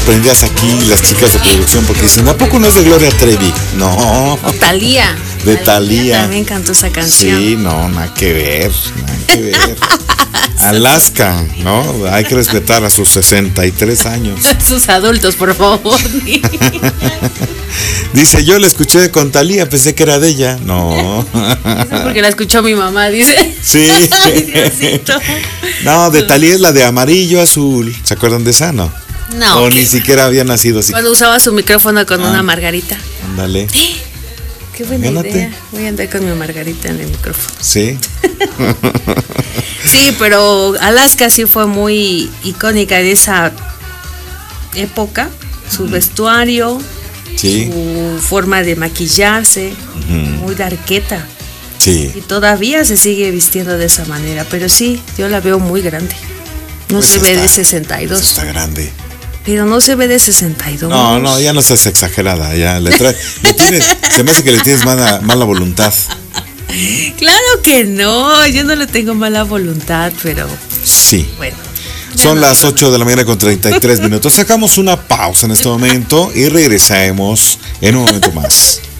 Prendías aquí las chicas de producción porque dicen, ¿a poco no es de Gloria Trevi? No. O Thalía. De Thalía. También cantó esa canción. Sí, no, nada que ver, nada que ver. Alaska, ¿no? Hay que respetar a sus 63 años. Sus adultos, por favor. Dice, yo la escuché con Thalía, pensé que era de ella. No. Eso porque la escuchó mi mamá, dice. Sí. Ay, Diosito. No, de Thalía es la de amarillo azul. ¿Se acuerdan de esa, no? No. O ni siquiera había nacido así. Cuando usaba su micrófono con una margarita. Ándale. Qué buena Gánate. idea. Voy a andar con mi margarita en el micrófono. Sí. Sí, pero Alaska sí fue muy icónica en esa época. Su vestuario, Sí. su forma de maquillarse, muy darqueta. Sí. Y todavía se sigue vistiendo de esa manera. Pero sí, yo la veo muy grande. No Pues se ve de está 62. Está grande. Pero no se ve de 62. No, ya no seas exagerada. Ya se me hace que le tienes mala voluntad. Claro que no, yo no le tengo mala voluntad, pero Sí. bueno. Son las 8 de la mañana con 33 minutos. Sacamos una pausa en este momento y regresaremos en un momento más.